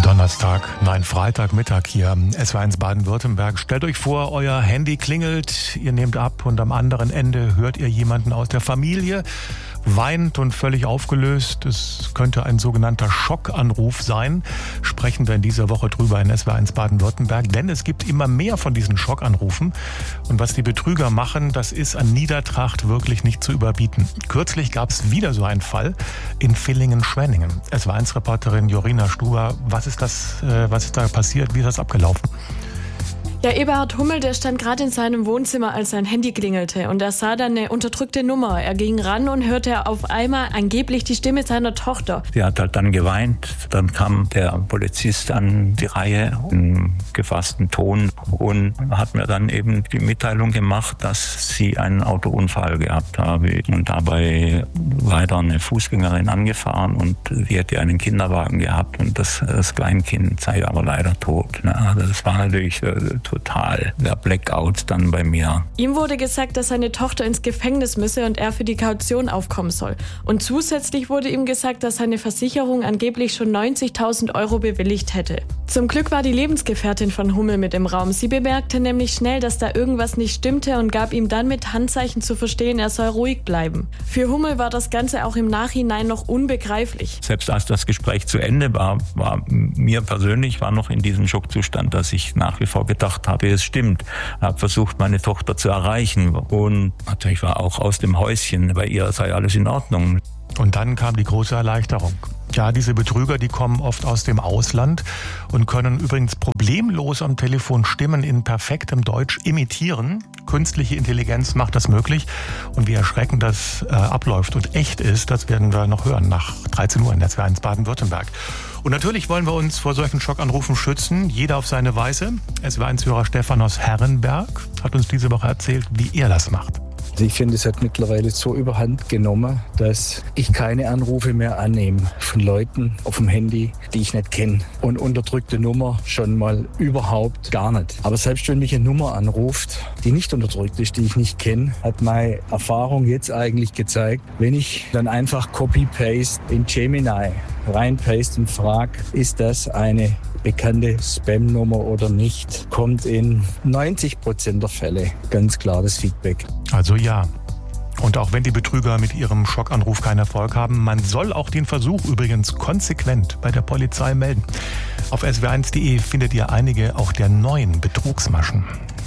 Freitagmittag hier. SW1 Baden-Württemberg. Stellt euch vor, euer Handy klingelt, ihr nehmt ab und am anderen Ende hört ihr jemanden aus der Familie, weint und völlig aufgelöst. Es könnte ein sogenannter Schockanruf sein. Sprechen wir in dieser Woche drüber in SW1 Baden-Württemberg, denn es gibt immer mehr von diesen Schockanrufen. Und was die Betrüger machen, das ist an Niedertracht wirklich nicht zu überbieten. Kürzlich gab es wieder so einen Fall in Villingen-Schwenningen. SW1-Reporterin Jorina Stuber, was ist da passiert? Wie ist das abgelaufen? Ja, Eberhard Hummel, der stand gerade in seinem Wohnzimmer, als sein Handy klingelte und er sah dann eine unterdrückte Nummer. Er ging ran und hörte auf einmal angeblich die Stimme seiner Tochter. Sie hat halt dann geweint, dann kam der Polizist an die Reihe im gefassten Ton und hat mir dann eben die Mitteilung gemacht, dass sie einen Autounfall gehabt habe und dabei leider eine Fußgängerin angefahren und sie hätte einen Kinderwagen gehabt und das Kleinkind sei aber leider tot. Also das war natürlich total der Blackout dann bei mir. Ihm wurde gesagt, dass seine Tochter ins Gefängnis müsse und er für die Kaution aufkommen soll. Und zusätzlich wurde ihm gesagt, dass seine Versicherung angeblich schon 90.000 € bewilligt hätte. Zum Glück war die Lebensgefährtin von Hummel mit im Raum. Sie bemerkte nämlich schnell, dass da irgendwas nicht stimmte und gab ihm dann mit Handzeichen zu verstehen, er soll ruhig bleiben. Für Hummel war das Ganze auch im Nachhinein noch unbegreiflich. Selbst als das Gespräch zu Ende war mir persönlich noch in diesem Schockzustand, dass ich nach wie vor gedacht habe, es stimmt. Ich habe versucht, meine Tochter zu erreichen und natürlich war auch aus dem Häuschen, bei ihr sei alles in Ordnung. Und dann kam die große Erleichterung. Ja, diese Betrüger, die kommen oft aus dem Ausland und können übrigens problemlos am Telefon Stimmen in perfektem Deutsch imitieren. Künstliche Intelligenz macht das möglich. Und wie erschreckend das abläuft und echt ist, das werden wir noch hören nach 13 Uhr in SW1 Baden-Württemberg. Und natürlich wollen wir uns vor solchen Schockanrufen schützen, jeder auf seine Weise. SW1-Hörer Stefan aus Herrenberg hat uns diese Woche erzählt, wie er das macht. Ich finde, es hat mittlerweile so überhand genommen, dass ich keine Anrufe mehr annehme von Leuten auf dem Handy, die ich nicht kenne. Und unterdrückte Nummer schon mal überhaupt gar nicht. Aber selbst wenn mich eine Nummer anruft, die nicht unterdrückt ist, die ich nicht kenne, hat meine Erfahrung jetzt eigentlich gezeigt, wenn ich dann einfach Copy-Paste in Gemini reinpaste und frage, ist das eine bekannte Spam-Nummer oder nicht, kommt in 90% der Fälle ganz klar das Feedback. Also ja. Und auch wenn die Betrüger mit ihrem Schockanruf keinen Erfolg haben, man soll auch den Versuch übrigens konsequent bei der Polizei melden. Auf sw1.de findet ihr einige auch der neuen Betrugsmaschen.